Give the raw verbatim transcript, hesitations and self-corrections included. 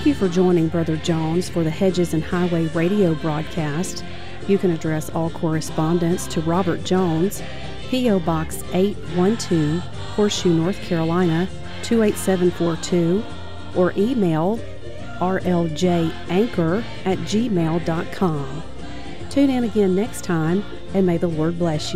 Thank you for joining Brother Jones for the Hedges and Highway radio broadcast. You can address all correspondence to Robert Jones, P O. Box eight one two, Horseshoe, North Carolina, two eight seven four two, or email r l j anchor at gmail dot com. Tune in again next time, and may the Lord bless you.